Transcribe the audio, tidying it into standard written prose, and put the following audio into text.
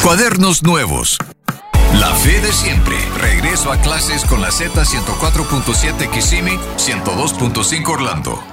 Cuadernos nuevos. La fe de siempre. Regreso a clases con la Z 104.7 Kissimmee, 102.5 Orlando.